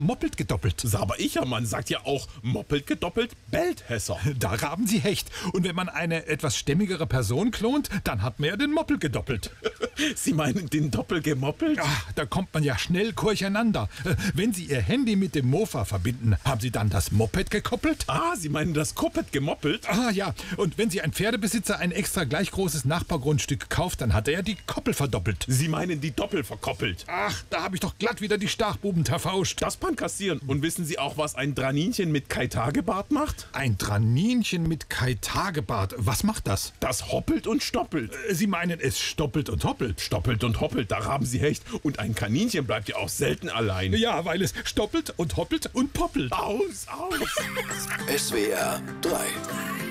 moppelt gedoppelt. Aber man sagt ja auch moppelt gedoppelt, bellt Hesser. Da haben Sie recht. Und wenn man eine etwas stämmigere Person klont, dann hat man ja den Moppel gedoppelt. Sie meinen den Doppel gemoppelt? Ach, da kommt man ja schnell durcheinander. Wenn Sie Ihr Handy mit dem Mofa verbinden, haben Sie dann das Moped gekoppelt? Ah, Sie meinen das Kopet gemoppelt? Ah ja, und wenn Sie ein Pferdebesitzer ein extra gleich großes Nachbargrundstück kauft, dann hat er ja die Koppel verdoppelt. Sie meinen die Doppel verkoppelt? Ach, da habe ich doch glatt wieder die Stachbuben verfauscht. Das kann kassieren. Und wissen Sie auch, was ein Draninchen mit Kai-Tagebart macht? Ein Draninchen mit Kai-Tagebart, was macht das? Das hoppelt und stoppelt. Sie meinen, es stoppelt und hoppelt? Stoppelt und hoppelt, da haben Sie recht. Und ein Kaninchen bleibt ja auch selten allein. Ja, weil es stoppelt und hoppelt und poppelt. Aus. SWR 3